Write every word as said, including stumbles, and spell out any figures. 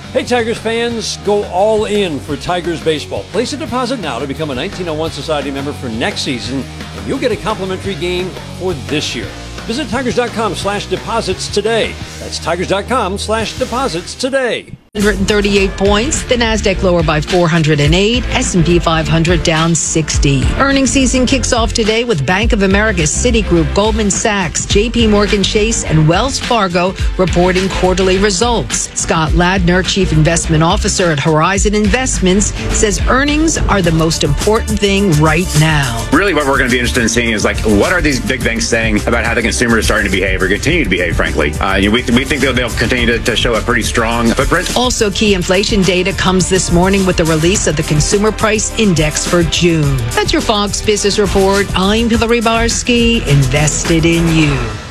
Hey, Tigers fans, go all in for Tigers baseball. Place a deposit now to become a nineteen oh one Society member for next season, and you'll get a complimentary game for this year. Visit Tigers.com slash deposits today. That's Tigers.com slash deposits today. one hundred thirty-eight points. The Nasdaq lower by four hundred eight. S and P five hundred down sixty. Earnings season kicks off today with Bank of America, Citigroup, Goldman Sachs, J P Morgan Chase, and Wells Fargo reporting quarterly results. Scott Ladner, Chief Investment Officer at Horizon Investments, says earnings are the most important thing right now. Really what we're going to be interested in seeing is, like, what are these big banks saying about how the consumer is starting to behave or continue to behave, frankly. Uh, you know, we, we think they'll, they'll continue to, to show a pretty strong footprint. Also, key inflation data comes this morning with the release of the Consumer Price Index for June. That's your Fox Business Report. I'm Hillary Barsky, invested in you.